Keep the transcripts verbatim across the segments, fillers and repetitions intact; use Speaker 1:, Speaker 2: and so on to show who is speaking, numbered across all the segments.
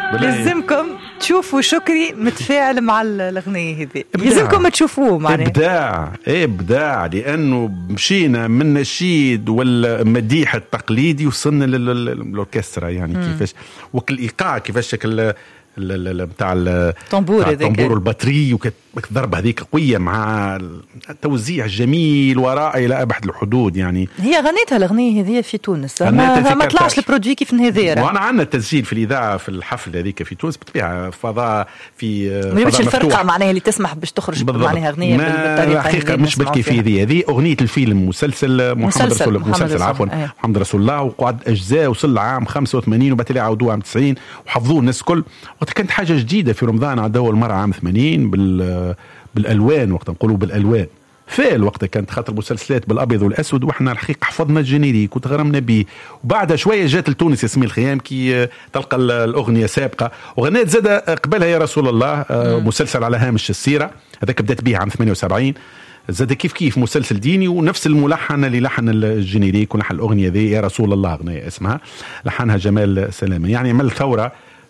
Speaker 1: لازمكم تشوفوا شكري متفاعل مع الأغنية هذه، لازمكم تشوفوه معناه
Speaker 2: إبداع إبداع، لأنه مشينا من نشيد والمديح التقليدي وصلنا للأوركسترا يعني م. كيفاش وكل إيقاع كيفاش شكل بتاع
Speaker 1: الطنبور
Speaker 2: الطنبور والبطري وضربة هذيك قوية مع التوزيع الجميل ورائع إلى أبعد الحدود. يعني
Speaker 1: هي غنيتها الأغنية هذه في تونس، ما, ما طلعش البرودوي كيف نهذير،
Speaker 2: وأنا عندنا التسجيل في الإذاعة في الحفل هذيك في تونس بتبيع فضاء في
Speaker 1: مش الفرقة معناها اللي تسمح باش تخرج معناها أغنية بالطريقة
Speaker 2: حقيقة مش بالكيفية ذي. هذه أغنية الفيلم مسلسل محمد مسلسل رسول الله مسلسل عفوا أيه. محمد رسول الله، وقعد أجزاء وصل عام خمسة وثمانين وبعد عودوه عام تسعين وحفظوه الناس كل. وقت كانت حاجة جديدة في رمضان عاد أول مرة عام ثمانين بال بالألوان، وقت نقولوا بالألوان فال وقت كانت خاطر مسلسلات بالأبيض والأسود، وإحنا الحقيقة حفظنا الجينيريك وتغرمنا به. وبعدها شوية جات لتونس ياسمين الخيام كي تلقى الأغنية سابقة وغنيت زاد قبلها يا رسول الله مسلسل على هامش السيرة، هذاك بدأت به عام ثمانية وسبعين. زاد كيف كيف مسلسل ديني ونفس الملحن اللي لحن الجينيريك ولحن الأغنية ذي يا رسول الله أغنية اسمها لحنها جمال سلامة. يعني عمل ثورة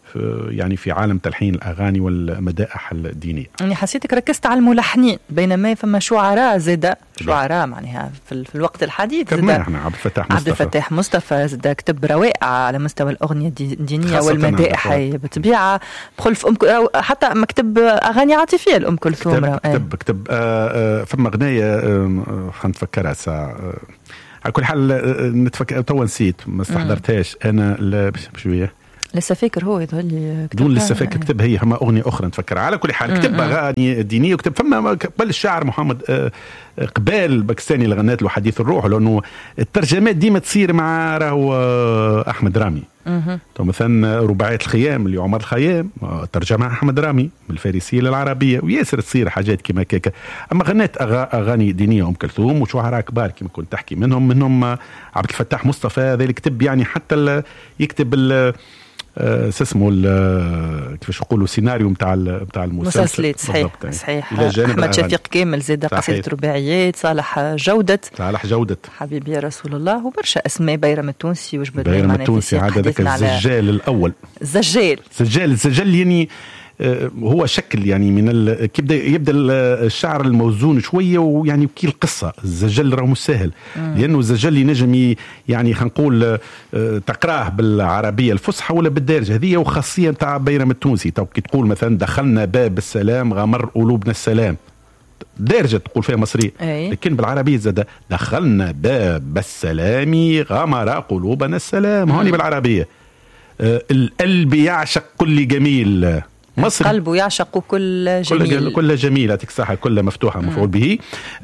Speaker 2: يعني في عالم تلحين الأغاني والمدائح الدينية.
Speaker 1: يعني حسيتك ركزت على الملحنين بينما فما شعراء زاد شعراء معناها في, في الوقت الحديث زاد
Speaker 2: احنا عبد الفتاح مصطفى
Speaker 1: عبد الفتاح مصطفى زاد كتب روائع على مستوى الأغنية الدينية والمدائح بطبيعة بخلف أم حتى مكتب أغاني عاطفية لأم كلثوم.
Speaker 2: كتب كتب, كتب آه آه فما أغنية آه خلينا نتفكرها ساعة آه على كل حال نتفكر تو نسيت ما استحضرتهاش أنا بشوية
Speaker 1: لسه فاكر هو يظل لي
Speaker 2: دون لسه فاكر كتب هي هم أغنية أخرى نتفكر. على كل حال كتب أغاني دينية وكتب فما قبل الشاعر محمد قبال الباكستاني اللي غنات له حديث الروح، لأنه الترجمات ديما تصير مع راهو أحمد رامي. تو مثلا رباعية الخيام اللي عمر الخيام ترجمها أحمد رامي من الفارسية للعربية، وياسر تصير حاجات كما كيكا. أما غنات أغاني دينية أم كلثوم وشعراء كبار كما كنت تحكي منهم منهم عبد الفتاح مصطفى هذا اللي كتب يعني حتى يكتب ال اسمه كيفاش نقولوا سيناريو نتاع نتاع المسلسل.
Speaker 1: صحيح صحيح. احمد شفيق كامل زاد قصيدة رباعيات، صالح جودة
Speaker 2: صالح جودة
Speaker 1: حبيبي يا رسول الله، وبرشا اسماء. بيرم التونسي وجبد
Speaker 2: بيرم التونسي عاد ذاك الزجال الاول
Speaker 1: الزجال
Speaker 2: الزجال الزجال يعني هو شكل يعني من ال... يبدا يبدا الشعر الموزون شويه ويعني كي القصه. الزجل راه مش سهل لانه الزجل ينجم يعني خلينا نقول تقراه بالعربيه الفصحى ولا بالدارجه. هذه وخاصيه نتاع بيرم التونسي. تو كي تقول مثلا دخلنا باب السلام غمر قلوبنا السلام دارجه تقول فيها مصري، لكن بالعربيه زاد دخلنا باب السلام غمر قلوبنا السلام. هوني بالعربيه القلب يعشق كل جميل،
Speaker 1: مصر قلبه يعشق كل جميل،
Speaker 2: كل جميل هاتك صحة كل مفتوحة مفعول به.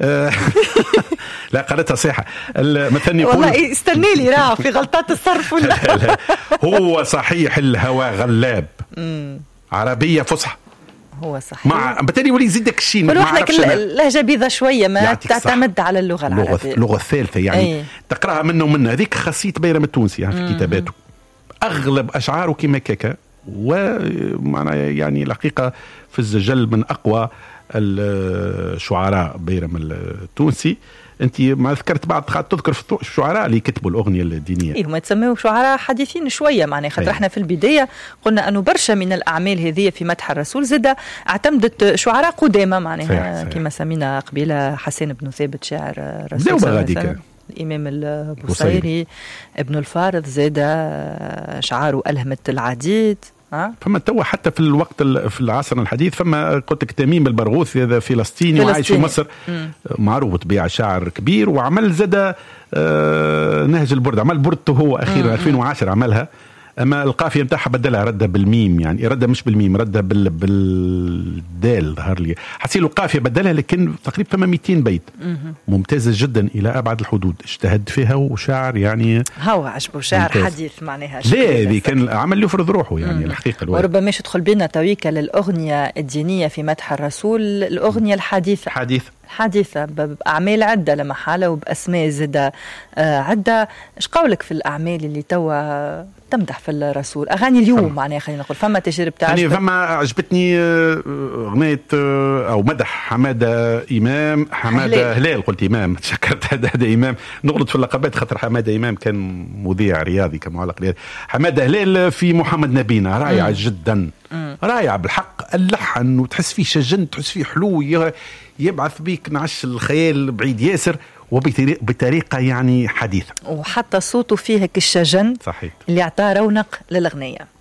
Speaker 2: لا قرأتها صحة مثلا يقول
Speaker 1: والله استني لي راه في غلطات الصرف ولا
Speaker 2: لا لا. هو صحيح الهوى غلاب عربية فصحى
Speaker 1: هو صحيح
Speaker 2: مع بالتالي ولي يزيدك الشيء
Speaker 1: ما عرفش اللهجة بيضة شوية ما تعتمد على اللغة العربية
Speaker 2: اللغة الثالثة يعني أي. تقرأها منه ومنه. هذيك خاصية بيرم التونسي يعني في كتاباته أغلب أشعاره كما كاكا. ومعنى يعني الحقيقة في الزجل من أقوى الشعراء بيرم التونسي. أنت ما ذكرت بعض تذكر في الشعراء اللي كتبوا الأغنية الدينية
Speaker 1: إيه ما تسميه شعراء حديثين شوية معناه خاطر احنا في البداية قلنا أنه برشا من الأعمال هذه في مدح الرسول زادة اعتمدت شعراء قدامى معناها كما سمينا قبيلة حسين بن ثابت شاعر الرسول الإمام البوصيري ابن الفارض زادة شعاره ألهمت العديد.
Speaker 2: فما توا حتى في الوقت في العصر الحديث فما قلت لك تميم البرغوثي هذا فلسطيني وعايش في مصر معروف بطبيعة شاعر كبير وعمل زادة آه نهج البرد. عمل بردته هو أخيرا ألفين وعشرة عملها، أما القافية متاعها بدلها ردها بالميم يعني ردها مش بالميم ردها بال بالدال ظهر لي حسيله القافية بدلها لكن تقريبا فما مئتين بيت ممتازة جدا إلى أبعد الحدود. اجتهد فيها وشاعر يعني
Speaker 1: هو عجبه شاعر ممتاز. حديث معناها
Speaker 2: لا هذه كان عمل يفرض روحه يعني مم. الحقيقة الواحد.
Speaker 1: وربما تدخل بنا تويكة للأغنية الدينية في مدح الرسول الأغنية الحديثة
Speaker 2: حديث
Speaker 1: حديثة بأعمال عدة لمحالة وبأسماء زدة عدة. إيش قولك في الأعمال اللي توا تمدح في الرسول اغاني اليوم معناها خلينا نقول فما تجربه
Speaker 2: يعني فما عجبتني اغنيه او مدح حماده امام حماده هلال, هلال قلت امام تشكرت هذا هذا امام نغلط في اللقبات خاطر حماده امام كان مذيع رياضي كان معلق رياضي. حماده هلال في محمد نبينا رائعه مم. جدا مم. رائعه بالحق اللحن وتحس فيه شجن تحس فيه حلو يبعث بيك نعش الخيال بعيد ياسر وبطريقة يعني حديثة
Speaker 1: وحتى صوته فيه الشجن
Speaker 2: صحيح
Speaker 1: اللي اعطاه رونق للأغنية.